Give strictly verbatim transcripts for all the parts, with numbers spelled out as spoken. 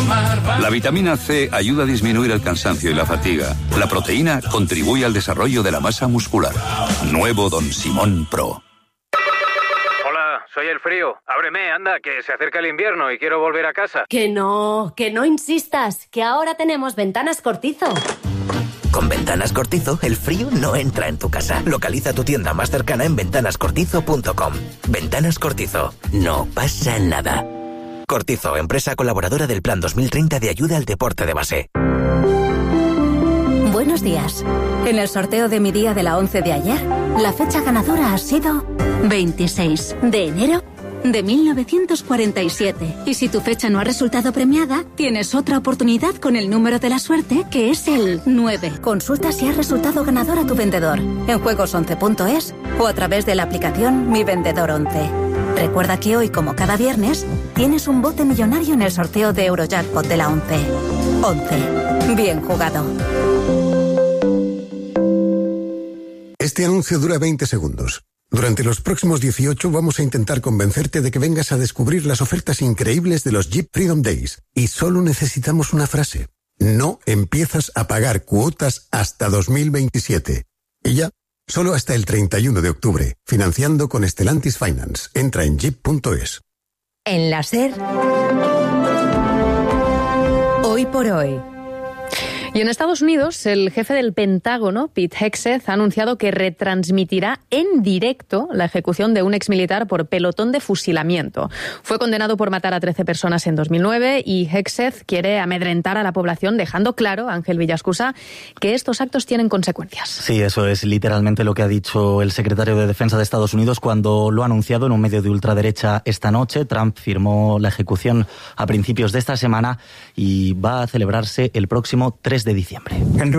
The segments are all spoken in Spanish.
La vitamina C ayuda a disminuir el cansancio y la fatiga. La proteína contribuye al desarrollo de la masa muscular. Nuevo Don Simón Pro. Hola, soy el frío. Ábreme, anda, que se acerca el invierno y quiero volver a casa. Que no, que no insistas, que ahora tenemos Ventanas Cortizo. Con Ventanas Cortizo, el frío no entra en tu casa. Localiza tu tienda más cercana en ventanas cortizo punto com. Ventanas Cortizo. No pasa nada. Cortizo, empresa colaboradora del Plan dos mil treinta de ayuda al deporte de base. Buenos días. En el sorteo de mi día de la once de ayer, la fecha ganadora ha sido veintiséis de enero de mil novecientos cuarenta y siete. Y si tu fecha no ha resultado premiada, tienes otra oportunidad con el número de la suerte, que es el nueve. Consulta si ha resultado ganador a tu vendedor en juegos once punto es o a través de la aplicación Mi Vendedor once. Recuerda que hoy, como cada viernes, tienes un bote millonario en el sorteo de Eurojackpot de la once. once. Bien jugado. Este anuncio dura veinte segundos. Durante los próximos dieciocho vamos a intentar convencerte de que vengas a descubrir las ofertas increíbles de los Jeep Freedom Days. Y solo necesitamos una frase. No empiezas a pagar cuotas hasta dos mil veintisiete. Y ya, solo hasta el treinta y uno de octubre. Financiando con Stellantis Finance. Entra en jeep punto es. En la SER, hoy por hoy. Y en Estados Unidos, el jefe del Pentágono, Pete Hegseth, ha anunciado que retransmitirá en directo la ejecución de un exmilitar por pelotón de fusilamiento. Fue condenado por matar a trece personas en dos mil nueve y Hegseth quiere amedrentar a la población, dejando claro, Ángel Villascusa, que estos actos tienen consecuencias. Sí, eso es literalmente lo que ha dicho el secretario de Defensa de Estados Unidos cuando lo ha anunciado en un medio de ultraderecha esta noche. Trump firmó la ejecución a principios de esta semana y va a celebrarse el próximo tres de diciembre.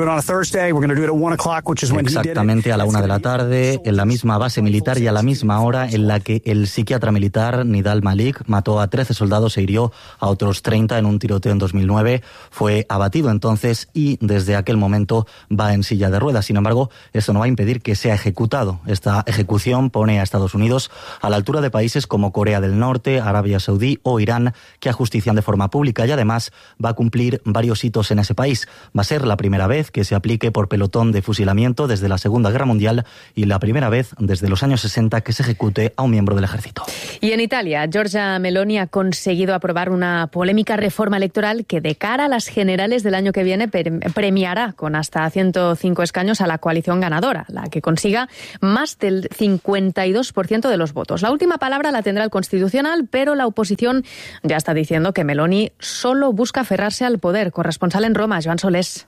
Exactamente a la una de la tarde, en la misma base militar y a la misma hora en la que el psiquiatra militar Nidal Malik mató a trece soldados e hirió a otros treinta en un tiroteo en dos mil nueve. Fue abatido entonces y desde aquel momento va en silla de ruedas. Sin embargo, esto no va a impedir que sea ejecutado. Esta ejecución pone a Estados Unidos a la altura de países como Corea del Norte, Arabia Saudí o Irán, que ajustician de forma pública, y además va a cumplir varios hitos en ese país. Va a ser la primera vez que se aplique por pelotón de fusilamiento desde la Segunda Guerra Mundial y la primera vez desde los años sesenta que se ejecute a un miembro del ejército. Y en Italia, Giorgia Meloni ha conseguido aprobar una polémica reforma electoral que de cara a las generales del año que viene premiará con hasta ciento cinco escaños a la coalición ganadora, la que consiga más del cincuenta y dos por ciento de los votos. La última palabra la tendrá el Constitucional, pero la oposición ya está diciendo que Meloni solo busca aferrarse al poder. Corresponsal en Roma, Joan Solés.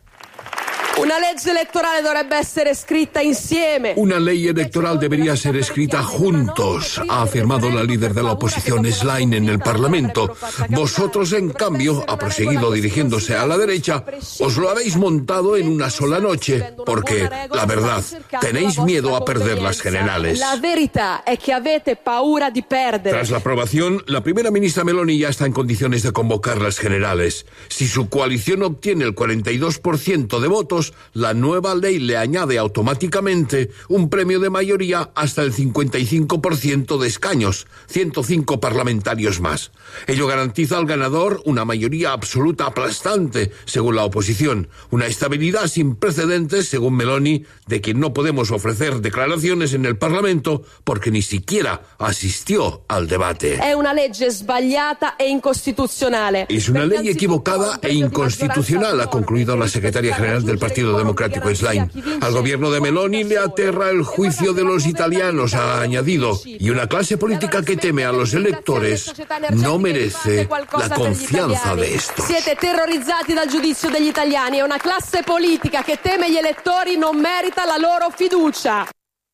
Una legge electorale dovrebbe essere scritta insieme. Una ley electoral debería ser escrita juntos, ha afirmado la líder de la oposición Schlein en el Parlamento. Vosotros, en cambio, ha proseguido dirigiéndose a la derecha, os lo habéis montado en una sola noche, porque, la verdad, tenéis miedo a perder las generales. La verità è che avete paura di perdere. Tras la aprobación, la primera ministra Meloni ya está en condiciones de convocar las generales. Si su coalición obtiene el cuarenta y dos por ciento de votos, la nueva ley le añade automáticamente un premio de mayoría hasta el cincuenta y cinco por ciento de escaños, ciento cinco parlamentarios más. Ello garantiza al ganador una mayoría absoluta aplastante, según la oposición, una estabilidad sin precedentes, según Meloni, de quien no podemos ofrecer declaraciones en el Parlamento porque ni siquiera asistió al debate. Es una ley sbagliata e inconstitucional. Es una ley equivocada e inconstitucional, ha concluido la secretaria general del Partido Democrático Schlein. Al gobierno de Meloni le aterra el juicio de los italianos, ha añadido, y una clase política que teme a los electores no merece la confianza de estos. Siete terrorizzati dal giudizio degli italiani e una classe politica che teme gli elettori non merita la loro fiducia.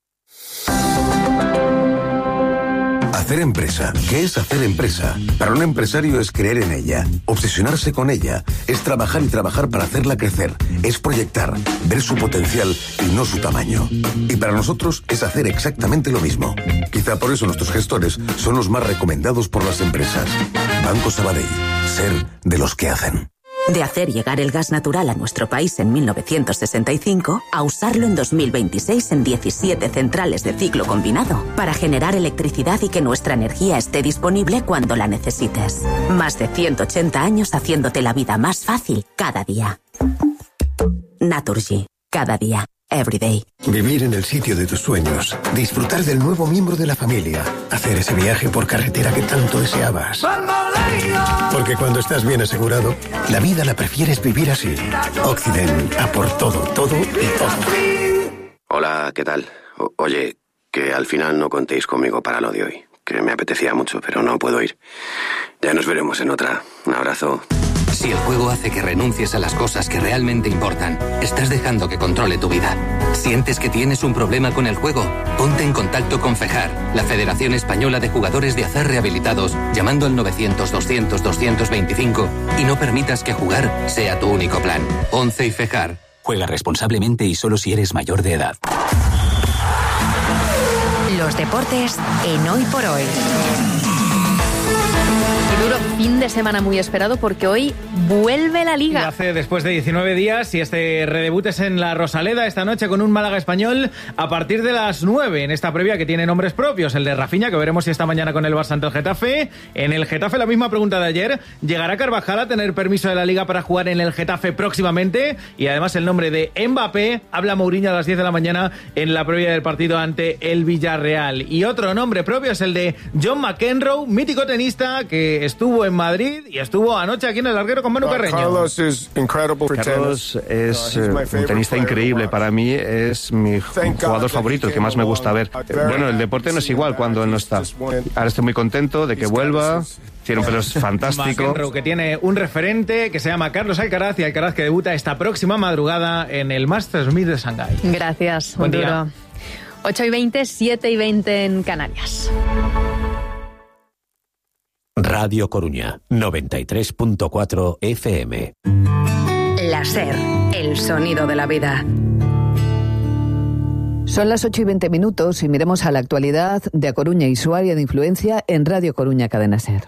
Hacer empresa. ¿Qué es hacer empresa? Para un empresario es creer en ella, obsesionarse con ella, es trabajar y trabajar para hacerla crecer, es proyectar, ver su potencial y no su tamaño. Y para nosotros es hacer exactamente lo mismo. Quizá por eso nuestros gestores son los más recomendados por las empresas. Banco Sabadell. Ser de los que hacen. De hacer llegar el gas natural a nuestro país en mil novecientos sesenta y cinco a usarlo en dos mil veintiséis en diecisiete centrales de ciclo combinado para generar electricidad y que nuestra energía esté disponible cuando la necesites. Más de ciento ochenta años haciéndote la vida más fácil cada día. Naturgy. Cada día. Everyday. Vivir en el sitio de tus sueños. Disfrutar del nuevo miembro de la familia. Hacer ese viaje por carretera que tanto deseabas. Porque cuando estás bien asegurado, la vida la prefieres vivir así. Occident. A por todo, todo y todo. Hola, ¿qué tal? O- oye, que al final no contéis conmigo para lo de hoy. Que me apetecía mucho, pero no puedo ir. Ya nos veremos en otra. Un abrazo. Si el juego hace que renuncies a las cosas que realmente importan, estás dejando que controle tu vida. ¿Sientes que tienes un problema con el juego? Ponte en contacto con FEJAR, la Federación Española de Jugadores de Azar Rehabilitados, llamando al novecientos, doscientos, doscientos veinticinco y no permitas que jugar sea tu único plan. ONCE y FEJAR. Juega responsablemente y solo si eres mayor de edad. Los deportes en Hoy por Hoy. Duro fin de semana muy esperado porque hoy vuelve la Liga. Lo hace después de diecinueve días y este redebut es en la Rosaleda esta noche con un Málaga Español a partir de las nueve en esta previa que tiene nombres propios, el de Rafinha, que veremos si esta mañana con el Barça ante el Getafe. En el Getafe la misma pregunta de ayer, ¿llegará Carvajal a tener permiso de la Liga para jugar en el Getafe próximamente? Y además el nombre de Mbappé, habla Mourinho a las diez de la mañana en la previa del partido ante el Villarreal. Y otro nombre propio es el de John McEnroe, mítico tenista que estuvo en Madrid y estuvo anoche aquí en el Larguero con Manu Carreño. Carlos es eh, un tenista increíble. Para mí es mi jugador favorito, el que más me gusta ver. Bueno, el deporte no es igual cuando él no está. Ahora estoy muy contento de que vuelva. Tiene un pelo fantástico. McEnroe, que tiene un referente que se llama Carlos Alcaraz, y Alcaraz que debuta esta próxima madrugada en el Masters mil de Shanghái. Gracias, Buen Duro. día. ocho y veinte, siete y veinte en Canarias. Radio Coruña, noventa y tres punto cuatro F M. La SER, el sonido de la vida. Son las ocho y veinte minutos y miremos a la actualidad de A Coruña y su área de influencia en Radio Coruña Cadena SER.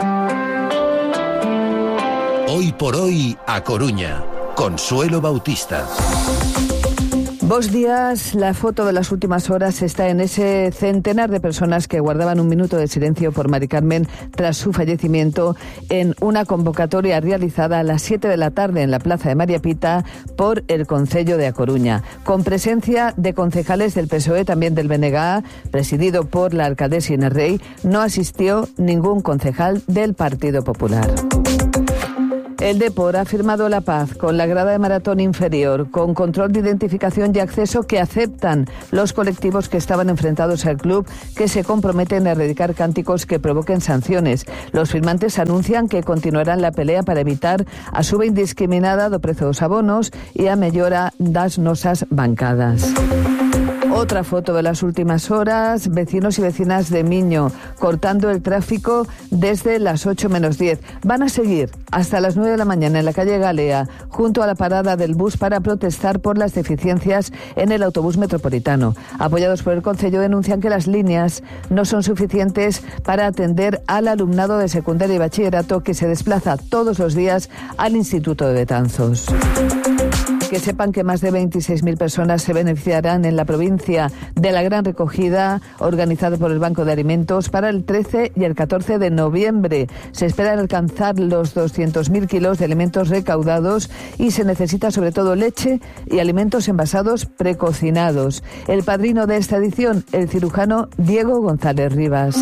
Hoy por hoy, A Coruña. Consuelo Bautista. Bos días, la foto de las últimas horas está en ese centenar de personas que guardaban un minuto de silencio por Mari Carmen tras su fallecimiento en una convocatoria realizada a las siete de la tarde en la Plaza de María Pita por el Concello de A Coruña, con presencia de concejales del P S O E, también del B N G A, presidido por la alcaldesa Inés Rey. No asistió ningún concejal del Partido Popular. El Depor ha firmado la paz con la grada de maratón inferior, con control de identificación y acceso que aceptan los colectivos que estaban enfrentados al club, que se comprometen a erradicar cánticos que provoquen sanciones. Los firmantes anuncian que continuarán la pelea para evitar a suba indiscriminada do prezo dos abonos e a mellora das nosas bancadas. Otra foto de las últimas horas, vecinos y vecinas de Miño cortando el tráfico desde las ocho menos diez. Van a seguir hasta las nueve de la mañana en la calle Galea, junto a la parada del bus, para protestar por las deficiencias en el autobús metropolitano. Apoyados por el Concello, denuncian que las líneas no son suficientes para atender al alumnado de secundaria y bachillerato que se desplaza todos los días al Instituto de Betanzos. Que sepan que más de veintiséis mil personas se beneficiarán en la provincia de la gran recogida organizada por el Banco de Alimentos para el trece y el catorce de noviembre. Se esperan alcanzar los doscientos mil kilos de alimentos recaudados y se necesita sobre todo leche y alimentos envasados precocinados. El padrino de esta edición, el cirujano Diego González Rivas.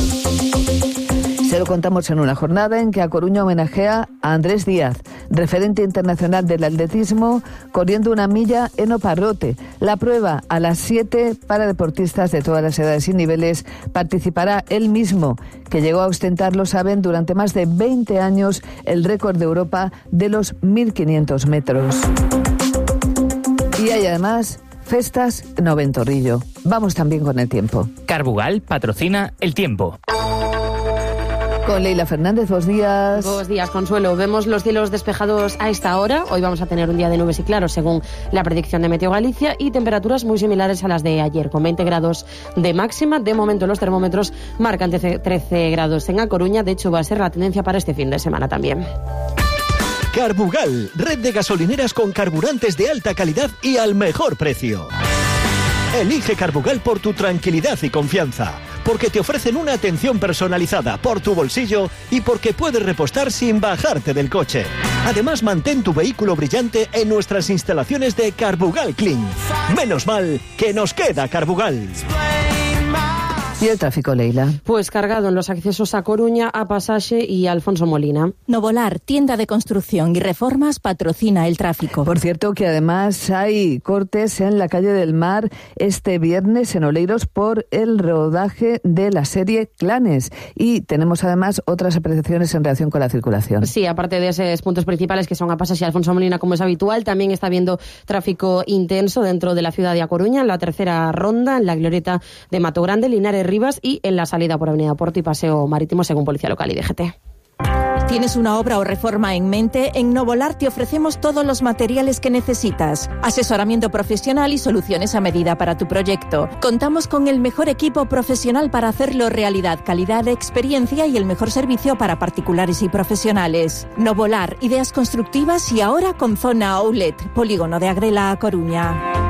Se lo contamos en una jornada en que A Coruña homenajea a Andrés Díaz, referente internacional del atletismo, corriendo una milla en Oparrote. La prueba a las siete para deportistas de todas las edades y niveles. Participará él mismo, que llegó a ostentar, lo saben, durante más de veinte años el récord de Europa de los mil quinientos metros. Y hay además festas no Ventorrillo. Vamos también con el tiempo. Carbugal patrocina el tiempo. Con Leila Fernández, buenos días. Buenos días, Consuelo. Vemos los cielos despejados a esta hora. Hoy vamos a tener un día de nubes y claros, según la predicción de Meteo Galicia, y temperaturas muy similares a las de ayer, con veinte grados de máxima. De momento los termómetros marcan trece grados en A Coruña. De hecho, va a ser la tendencia para este fin de semana también. Carbugal, red de gasolineras con carburantes de alta calidad y al mejor precio. Elige Carbugal por tu tranquilidad y confianza, porque te ofrecen una atención personalizada por tu bolsillo y porque puedes repostar sin bajarte del coche. Además, mantén tu vehículo brillante en nuestras instalaciones de Carbugal Clean. Menos mal que nos queda Carbugal. ¿Y el tráfico, Leila? Pues cargado en los accesos a Coruña, a Pasaje y a Alfonso Molina. Novolar, tienda de construcción y reformas, patrocina el tráfico. Por cierto, que además hay cortes en la calle del Mar este viernes en Oleiros por el rodaje de la serie Clanes. Y tenemos además otras apreciaciones en relación con la circulación. Sí, aparte de esos puntos principales que son a Pasaje y Alfonso Molina, como es habitual, también está habiendo tráfico intenso dentro de la ciudad de A Coruña, en la tercera ronda, en la glorieta de Mato Grande, Linares Rivas y en la salida por Avenida Porto y Paseo Marítimo, según Policía Local y D G T. ¿Tienes una obra o reforma en mente? En Novolar te ofrecemos todos los materiales que necesitas. Asesoramiento profesional y soluciones a medida para tu proyecto. Contamos con el mejor equipo profesional para hacerlo realidad, calidad, experiencia y el mejor servicio para particulares y profesionales. Novolar, ideas constructivas y ahora con zona outlet. Polígono de Agrela, A Coruña.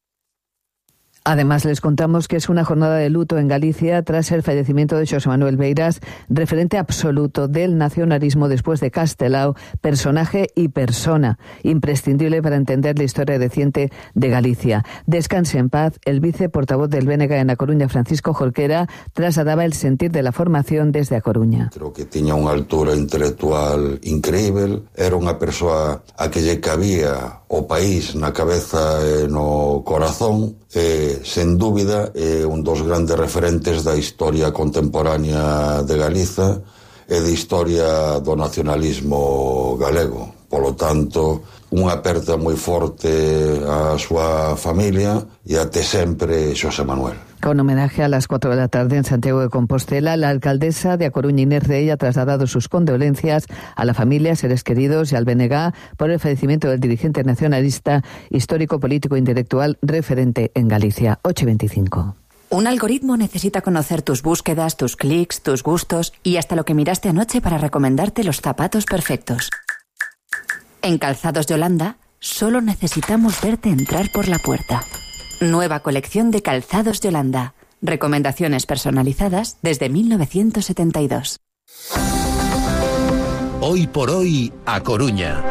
Además, les contamos que es una jornada de luto en Galicia tras el fallecimiento de Xosé Manuel Beiras, referente absoluto del nacionalismo después de Castelao, personaje y persona, imprescindible para entender la historia reciente de Galicia. Descanse en paz, el viceportavoz del B N G en A Coruña, Francisco Jorquera, trasladaba el sentir de la formación desde A Coruña. Creo que tiña unha altura intelectual increíble, era unha persoa a que lle cabía o país na cabeza e no corazón, e, sen dúbida, é un dos grandes referentes da historia contemporánea de Galiza e de historia do nacionalismo galego. Polo tanto, unha aperta moi forte á súa familia e até sempre Xosé Manuel. Con homenaje a las cuatro de la tarde en Santiago de Compostela, la alcaldesa de A Coruña, Inés Rey, ha trasladado sus condolencias a la familia, seres queridos y al B N G por el fallecimiento del dirigente nacionalista, histórico, político e intelectual, referente en Galicia. ocho y veinticinco. Un algoritmo necesita conocer tus búsquedas, tus clics, tus gustos y hasta lo que miraste anoche para recomendarte los zapatos perfectos. En Calzados Yolanda, solo necesitamos verte entrar por la puerta. Nueva colección de Calzados Yolanda. Recomendaciones personalizadas desde mil novecientos setenta y dos. Hoy por hoy, A Coruña.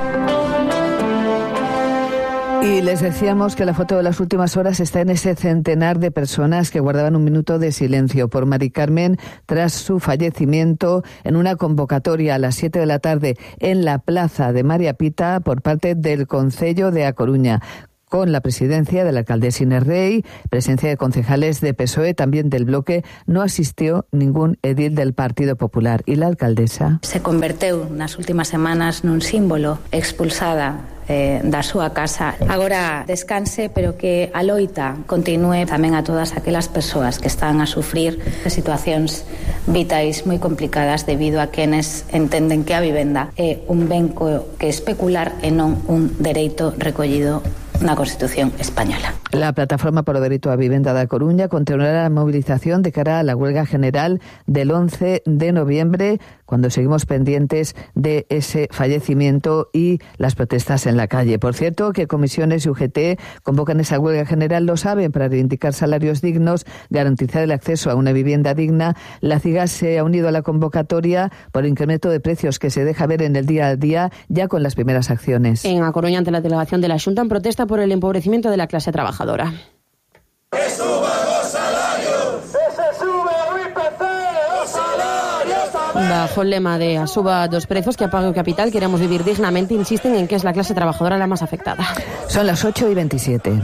Y les decíamos que la foto de las últimas horas está en ese centenar de personas que guardaban un minuto de silencio por Mari Carmen tras su fallecimiento en una convocatoria a las siete de la tarde en la plaza de María Pita por parte del Concello de A Coruña, con la presidencia de la alcaldesa Inés Rey, presencia de concejales de P S O E, también del Bloque. No asistió ningún edil del Partido Popular. ¿Y la alcaldesa? Se converteu nas últimas semanas nun símbolo, expulsada eh, da súa casa. Agora descanse, pero que a loita continúe tamén a todas aquelas persoas que están a sufrir situacións vitais moi complicadas debido a quenes entenden que a vivenda é un ben que especular e non un dereito recollido na Constitución española. La Plataforma por o Dereito á Vivenda da Coruña continuará la movilización de cara a la huelga general del once de noviembre, cuando seguimos pendientes de ese fallecimiento y las protestas en la calle. Por cierto, que comisiones y U G T convocan esa huelga general, lo saben, para reivindicar salarios dignos, garantizar el acceso a una vivienda digna. La CIGAS se ha unido a la convocatoria por el incremento de precios que se deja ver en el día a día, ya con las primeras acciones. En A Coruña, ante la delegación de la Xunta, en protesta por el empobrecimiento de la clase trabajadora. ¡Que suban los salarios! ¡Que se sube el I P C! ¡Los salarios también! Bajo el lema de a suba dos precios que apague o capital, queremos vivir dignamente, insisten en que es la clase trabajadora la más afectada. Son las ocho y veintisiete.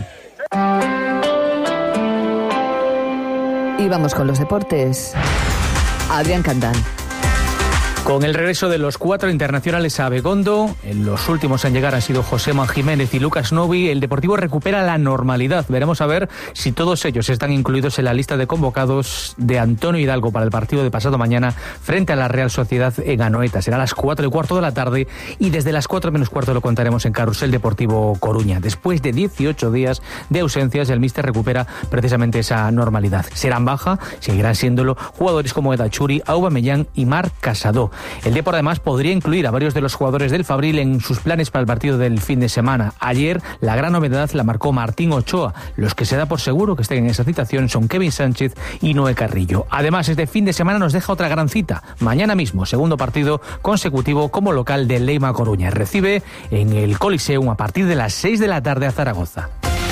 Y vamos con los deportes. Adrián Candal. Con el regreso de los cuatro internacionales a Abegondo, en los últimos en llegar han sido Joséman Jiménez y Lucas Novi, el Deportivo recupera la normalidad. Veremos a ver si todos ellos están incluidos en la lista de convocados de Antonio Hidalgo para el partido de pasado mañana frente a la Real Sociedad en Anoeta. Será a las cuatro y cuarto de la tarde y desde las cuatro menos cuarto lo contaremos en Carrusel Deportivo Coruña. Después de dieciocho días de ausencias, el míster recupera precisamente esa normalidad. Serán baja, seguirán siéndolo jugadores como Eda Churi, Aubameyang y Marc Casado. El Depor además podría incluir a varios de los jugadores del Fabril en sus planes para el partido del fin de semana. Ayer la gran novedad la marcó Martín Ochoa. Los que se da por seguro que estén en esa citación son Kevin Sánchez y Noé Carrillo. Además, este fin de semana nos deja otra gran cita. Mañana mismo, segundo partido consecutivo como local del Leima Coruña. Recibe en el Coliseum a partir de las seis de la tarde a Zaragoza.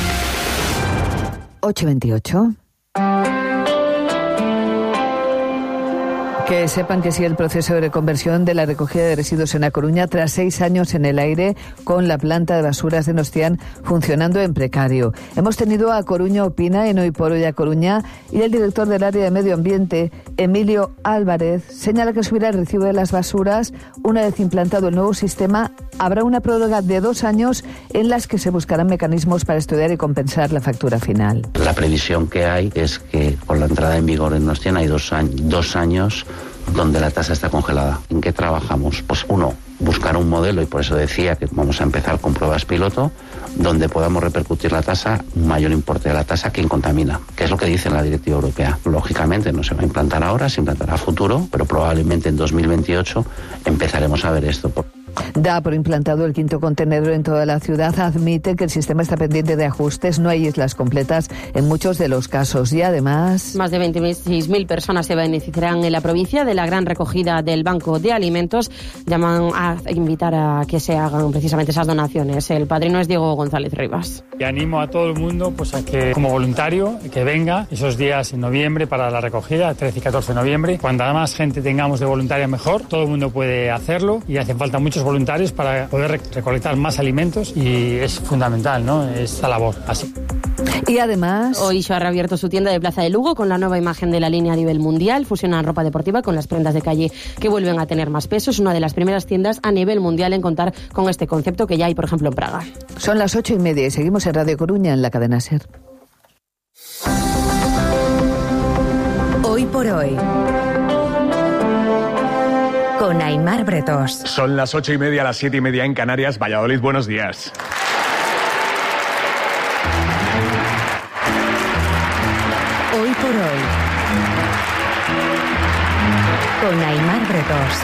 ocho veintiocho. Que sepan que sigue el proceso de reconversión de la recogida de residuos en A Coruña tras seis años en el aire con la planta de basuras de Nostián funcionando en precario. Hemos tenido a Coruña Opina en Hoy por Hoy a Coruña y el director del área de Medio Ambiente, Emilio Álvarez, señala que subirá el recibo de las basuras. Una vez implantado el nuevo sistema, habrá una prórroga de dos años en las que se buscarán mecanismos para estudiar y compensar la factura final. La previsión que hay es que con la entrada en vigor en Nostián hay dos años, dos años donde la tasa está congelada. ¿En qué trabajamos? Pues uno, buscar un modelo, y por eso decía que vamos a empezar con pruebas piloto, donde podamos repercutir la tasa, un mayor importe de la tasa a quien contamina, que es lo que dice la directiva europea. Lógicamente no se va a implantar ahora, se implantará a futuro, pero probablemente en dos mil veintiocho empezaremos a ver esto. Da por implantado el quinto contenedor en toda la ciudad. Admite que el sistema está pendiente de ajustes. No hay islas completas en muchos de los casos. Y además, más de veintiséis mil personas se beneficiarán en la provincia de la gran recogida del Banco de Alimentos. Llaman a invitar a que se hagan precisamente esas donaciones. El padrino es Diego González Rivas. Y animo a todo el mundo pues a que, como voluntario, que venga esos días en noviembre para la recogida, trece y catorce de noviembre. Cuanta más gente tengamos de voluntaria, mejor. Todo el mundo puede hacerlo y hacen falta muchos voluntarios para poder recolectar más alimentos y es fundamental, ¿no? Esta labor, así. Y además, hoy se ha reabierto su tienda de Plaza de Lugo con la nueva imagen de la línea a nivel mundial. Fusionan ropa deportiva con las prendas de calle que vuelven a tener más peso. Es una de las primeras tiendas a nivel mundial en contar con este concepto que ya hay, por ejemplo, en Praga. Son las ocho y media y seguimos en Radio Coruña en la cadena SER. Hoy por hoy, con Aimar Bretos. Son las ocho y media, las siete y media en Canarias. Valladolid, buenos días. Hoy por hoy, con Aimar Bretos.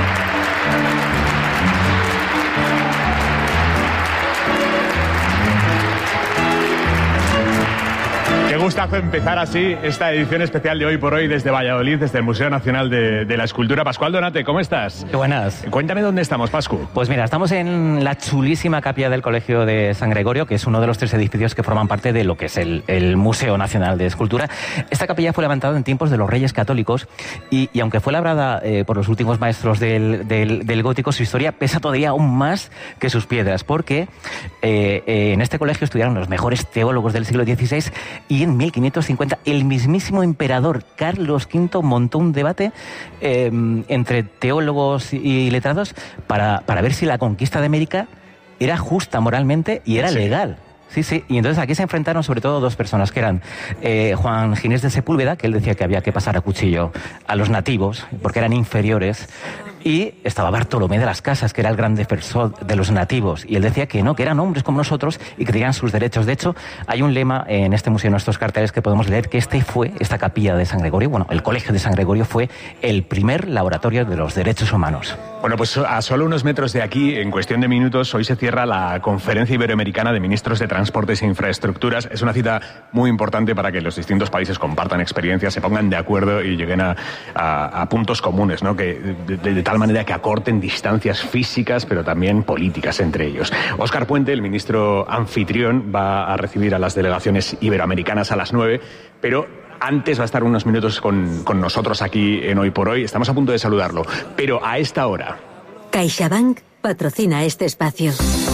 Qué gustazo empezar así esta edición especial de Hoy por Hoy desde Valladolid, desde el Museo Nacional de, de la Escultura. Pascual Donate, ¿cómo estás? Qué buenas. Cuéntame dónde estamos, Pascu. Pues mira, estamos en la chulísima capilla del Colegio de San Gregorio, que es uno de los tres edificios que forman parte de lo que es el, el Museo Nacional de Escultura. Esta capilla fue levantada en tiempos de los Reyes Católicos y, y aunque fue labrada eh, por los últimos maestros del, del, del gótico, su historia pesa todavía aún más que sus piedras, porque eh, eh, en este colegio estudiaron los mejores teólogos del siglo dieciséis y en mil quinientos cincuenta el mismísimo emperador Carlos quinto montó un debate eh, entre teólogos y letrados para, para ver si la conquista de América era justa moralmente y era sí. legal. Sí, sí, y entonces aquí se enfrentaron sobre todo dos personas, que eran eh, Juan Ginés de Sepúlveda, que él decía que había que pasar a cuchillo a los nativos, porque eran inferiores, y estaba Bartolomé de las Casas, que era el gran defensor de los nativos, y él decía que no, que eran hombres como nosotros y que tenían sus derechos. De hecho, hay un lema en este museo, en estos carteles, que podemos leer, que este fue, esta capilla de San Gregorio, bueno, el Colegio de San Gregorio fue el primer laboratorio de los derechos humanos. Bueno, pues a solo unos metros de aquí, en cuestión de minutos, hoy se cierra la Conferencia Iberoamericana de Ministros de Transportes e Infraestructuras. Es una cita muy importante para que los distintos países compartan experiencias, se pongan de acuerdo y lleguen a, a, a puntos comunes, ¿no? Que de, de, de tal manera que acorten distancias físicas, pero también políticas entre ellos. Óscar Puente, el ministro anfitrión, va a recibir a las delegaciones iberoamericanas a las nueve, pero antes va a estar unos minutos con, con nosotros aquí en Hoy por Hoy. Estamos a punto de saludarlo, pero a esta hora... CaixaBank patrocina este espacio.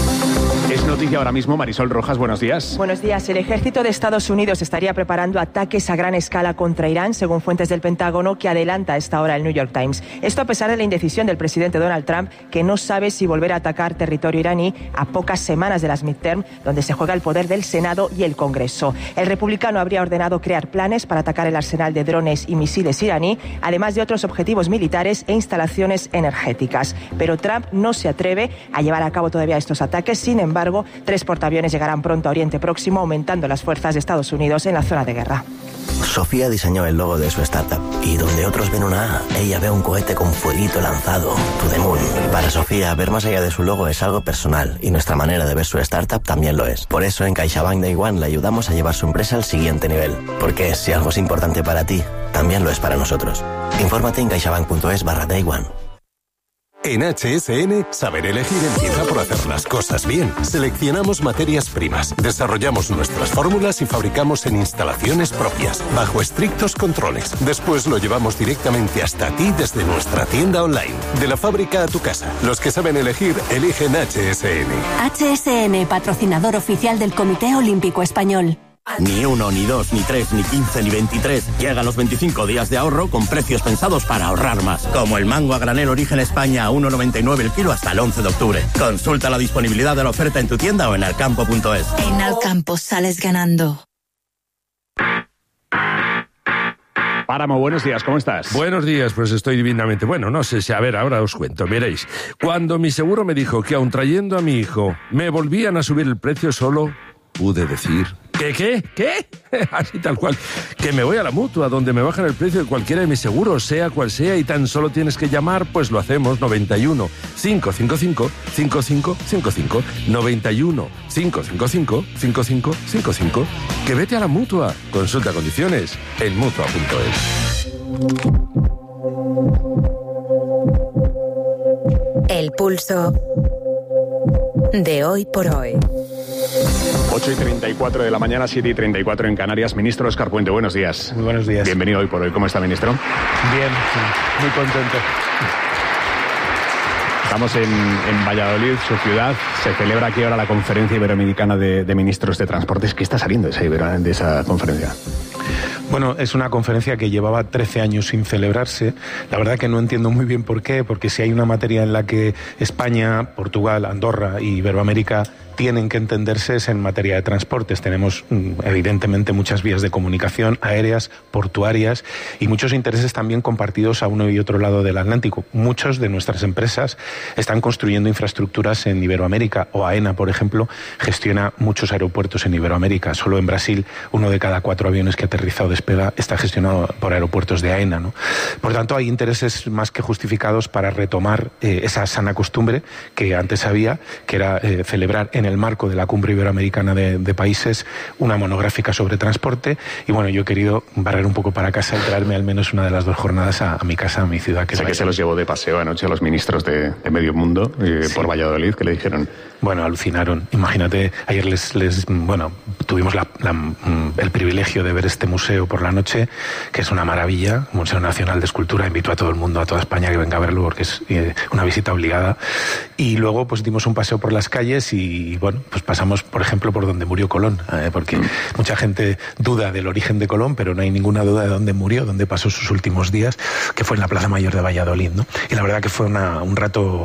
Es noticia ahora mismo, Marisol Rojas, buenos días. Buenos días. El ejército de Estados Unidos estaría preparando ataques a gran escala contra Irán, según fuentes del Pentágono, que adelanta a esta hora el New York Times. Esto a pesar de la indecisión del presidente Donald Trump, que no sabe si volver a atacar territorio iraní a pocas semanas de las midterm, donde se juega el poder del Senado y el Congreso. El republicano habría ordenado crear planes para atacar el arsenal de drones y misiles iraní, además de otros objetivos militares e instalaciones energéticas. Pero Trump no se atreve a llevar a cabo todavía estos ataques. Sin embargo, embargo, tres portaaviones llegarán pronto a Oriente Próximo, aumentando las fuerzas de Estados Unidos en la zona de guerra. Sofía diseñó el logo de su startup y donde otros ven una A, ella ve un cohete con fueguito lanzado, to the moon. Para Sofía, ver más allá de su logo es algo personal y nuestra manera de ver su startup también lo es. Por eso en CaixaBank Day One le ayudamos a llevar su empresa al siguiente nivel. Porque si algo es importante para ti, también lo es para nosotros. Infórmate en caixabank.es barra Day One. En H S N, saber elegir empieza por hacer las cosas bien. Seleccionamos materias primas, desarrollamos nuestras fórmulas y fabricamos en instalaciones propias, bajo estrictos controles. Después lo llevamos directamente hasta ti desde nuestra tienda online. De la fábrica a tu casa. Los que saben elegir, eligen H S N. H S N, patrocinador oficial del Comité Olímpico Español. Ni uno, ni dos, ni tres, ni quince, ni veintitrés. Llegan los veinticinco días de ahorro con precios pensados para ahorrar más. Como el mango a granel Origen España a uno noventa y nueve el kilo hasta el once de octubre. Consulta la disponibilidad de la oferta en tu tienda o en alcampo punto es. En Alcampo sales ganando. Páramo, buenos días, ¿cómo estás? Buenos días, pues estoy divinamente. Bueno, no sé si, a ver, ahora os cuento, veréis. Cuando mi seguro me dijo que aun trayendo a mi hijo me volvían a subir el precio, solo pude decir... ¿Qué, qué, qué? Así tal cual. Que me voy a la Mutua, donde me bajan el precio de cualquiera de mis seguros, sea cual sea, y tan solo tienes que llamar, pues lo hacemos. noventa y uno, cinco cinco cinco, cinco cinco cinco cinco. noventa y uno, cinco cinco cinco, cinco cinco cinco cinco. Que vete a la Mutua. Consulta condiciones en mutua punto es. El pulso de hoy por hoy. ocho y treinta y cuatro de la mañana, siete y treinta y cuatro en Canarias. Ministro Óscar Puente, buenos días. Muy buenos días. Bienvenido hoy por hoy. ¿Cómo está, ministro? Bien, sí, muy contento. Estamos en, en Valladolid, su ciudad. Se celebra aquí ahora la Conferencia Iberoamericana de, de Ministros de Transportes. ¿Qué está saliendo de esa, Ibero, de esa conferencia? Bueno, es una conferencia que llevaba trece años sin celebrarse. La verdad que no entiendo muy bien por qué, porque si hay una materia en la que España, Portugal, Andorra y Iberoamérica tienen que entenderse es en materia de transportes. Tenemos evidentemente muchas vías de comunicación aéreas, portuarias y muchos intereses también compartidos a uno y otro lado del Atlántico. Muchas de nuestras empresas están construyendo infraestructuras en Iberoamérica, o AENA, por ejemplo, gestiona muchos aeropuertos en Iberoamérica. Solo en Brasil uno de cada cuatro aviones que aterriza o despega está gestionado por aeropuertos de AENA, ¿no? Por tanto, hay intereses más que justificados para retomar eh, esa sana costumbre que antes había, que era eh, celebrar en en el marco de la Cumbre Iberoamericana de, de Países una monográfica sobre transporte. Y bueno, yo he querido barrer un poco para casa y traerme al menos una de las dos jornadas a, a mi casa, a mi ciudad. Que sé que se los llevó de paseo anoche a los ministros de, de Medio Mundo eh, sí. por Valladolid. ¿Qué le dijeron? Bueno, alucinaron. Imagínate, ayer les, les bueno, tuvimos la, la, el privilegio de ver este museo por la noche, que es una maravilla, Museo Nacional de Escultura. Invito a todo el mundo, a toda España, que venga a verlo porque es eh, una visita obligada. Y luego pues dimos un paseo por las calles y, bueno, pues pasamos, por ejemplo, por donde murió Colón, eh, porque mm. mucha gente duda del origen de Colón, pero no hay ninguna duda de dónde murió, dónde pasó sus últimos días, que fue en la Plaza Mayor de Valladolid, ¿no? Y la verdad que fue una, un rato